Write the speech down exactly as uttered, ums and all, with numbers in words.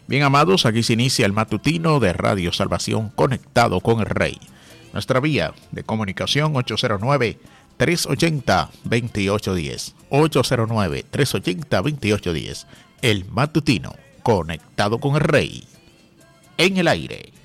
Bien, amados, aquí se inicia el matutino de Radio Salvación conectado con el Rey. Nuestra vía de comunicación ocho cero nueve, tres ocho cero, dos ocho uno cero. ocho cero nueve, tres ocho cero, dos ocho uno cero. El matutino conectado con el Rey. En el aire.